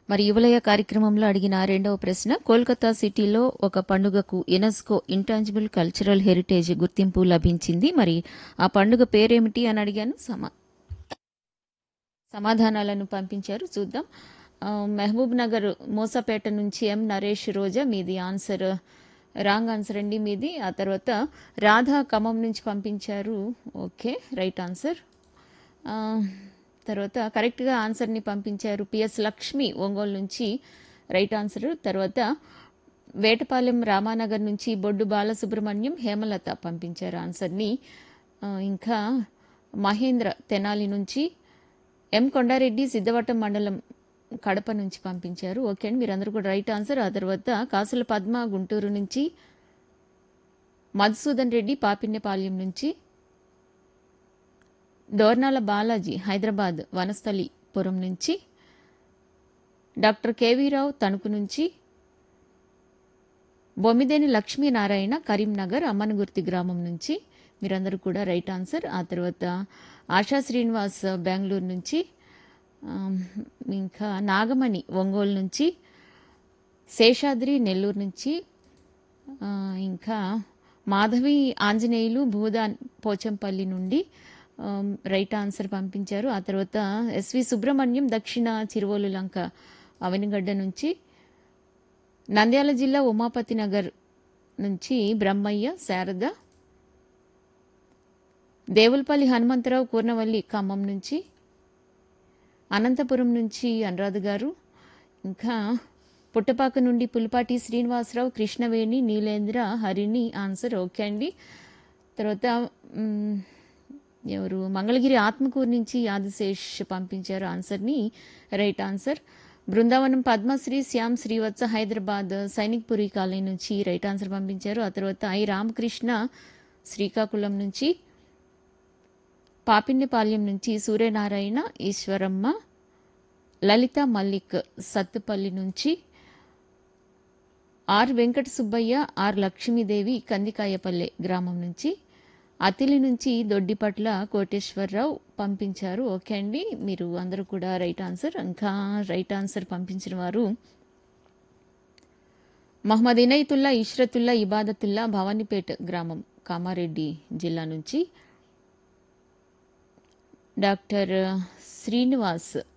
మరి యువలయ కార్యక్రమంలో అడిగిన రెండవ ప్రశ్న, కోల్కతా సిటీలో ఒక పండుగకు యునెస్కో ఇంటాంజిబుల్ కల్చరల్ హెరిటేజ్ గుర్తింపు లభించింది. మరి ఆ పండుగ పేరేమిటి అని అడిగాను. సమాధానాలను పంపించారు, చూద్దాం. మహబూబ్ నగర్ మోసాపేట నుంచి ఎం నరేష్ రోజా, మీది ఆన్సర్ రాంగ్ ఆన్సర్ అండి మీది. ఆ తర్వాత రాధా ఖమ్మం నుంచి పంపించారు, ఓకే రైట్ ఆన్సర్. ఆ, తర్వాత కరెక్ట్గా ఆన్సర్ని పంపించారు పిఎస్ లక్ష్మి ఒంగోలు నుంచి, రైట్ ఆన్సర్. తర్వాత వేటపాలెం రామానగర్ నుంచి బొడ్డు బాలసుబ్రహ్మణ్యం హేమలత పంపించారు ఆన్సర్ని. ఇంకా మహేంద్ర తెనాలి నుంచి, ఎం కొండారెడ్డి సిద్ధవటం మండలం కడప నుంచి పంపించారు, ఓకే అండి మీరందరూ కూడా రైట్ ఆన్సర్. ఆ తర్వాత కాసుల పద్మ గుంటూరు నుంచి, మధుసూదన్ రెడ్డి పాపిన్నెపాలెం నుంచి, దోర్నాల బాలాజీ హైదరాబాద్ వనస్థలిపురం నుంచి, డాక్టర్ కేవీరావు తణుకు నుంచి, బొమ్మిదేని లక్ష్మీనారాయణ కరీంనగర్ అమ్మనగుర్తి గ్రామం నుంచి, మీరందరూ కూడా రైట్ ఆన్సర్. ఆ తర్వాత ఆశా శ్రీనివాస్ బెంగళూరు నుంచి, ఇంకా నాగమణి ఒంగోలు నుంచి, శేషాద్రి నెల్లూరు నుంచి, ఇంకా మాధవి ఆంజనేయులు భూదాన్ పోచంపల్లి నుండి రైట్ ఆన్సర్ పంపించారు. ఆ తర్వాత ఎస్వి సుబ్రహ్మణ్యం దక్షిణ చిరువోలు లంక అవనిగడ్డ నుంచి, నంద్యాల జిల్లా ఉమాపతి నగర్ నుంచి బ్రహ్మయ్య శారద, దేవులపల్లి హనుమంతరావు కూర్నవల్లి ఖమ్మం నుంచి, అనంతపురం నుంచి అనురాధ గారు, ఇంకా పుట్టపాక నుండి పులిపాటి శ్రీనివాసరావు కృష్ణవేణి నీలేంద్ర హరిణి ఆన్సర్, ఓకే అండి. తర్వాత ఎవరు మంగళగిరి ఆత్మకూరు నుంచి ఆదిశేష్ పంపించారు ఆన్సర్ని, right answer. Brindavanam Padmashri Shyam Srivatsa Hyderabad Sainikpuri colony నుంచి రైట్ ఆన్సర్ పంపించారు. ఆ తర్వాత ఐ రామకృష్ణ శ్రీకాకుళం నుంచి, పాపిన్నెపాలెం నుంచి సూర్యనారాయణ ఈశ్వరమ్మ, లలిత మల్లిక్ సత్తుపల్లి నుంచి, ఆర్ వెంకట సుబ్బయ్య ఆర్ లక్ష్మీదేవి కందికాయపల్లె గ్రామం నుంచి, అతిలి నుంచి దొడ్డిపట్ల కోటేశ్వరరావు పంపించారు, ఓకే అండి మీరు అందరూ కూడా రైట్ ఆన్సర్. ఇంకా రైట్ ఆన్సర్ పంపించిన వారు మహమ్మద్ ఇనయతుల్లా ఇష్రతుల్లా ఇబాదతుల్లా భవానీపేట్ గ్రామం కామారెడ్డి జిల్లా నుంచి, డాక్టర్ శ్రీనివాస్